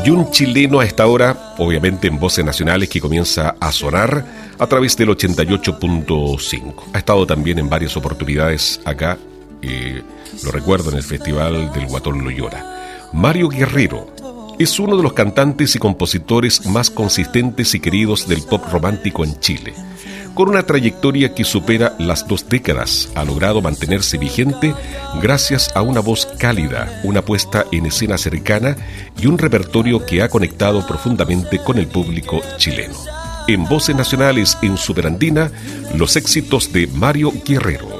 Y un chileno a esta hora, obviamente en Voces Nacionales, que comienza a sonar a través del 88.5. Ha estado también en varias oportunidades acá, lo recuerdo en el Festival del Guatón Loyola. Mario Guerrero es uno de los cantantes y compositores más consistentes y queridos del pop romántico en Chile. Con una trayectoria que supera las 2 décadas, ha logrado mantenerse vigente gracias a una voz cálida, una puesta en escena cercana y un repertorio que ha conectado profundamente con el público chileno. En Voces Nacionales en Superandina, los éxitos de Mario Guerrero.